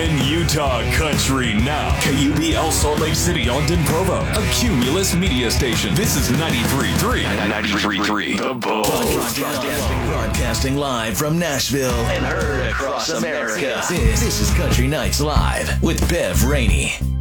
Northern Utah country now. KUBL Salt Lake City, Ogden, Provo. A Cumulus media station. This is 93.3. 93.3. The Bull. Broadcasting live from Nashville and heard across America. This is Country Nights Live with Bev Rainey.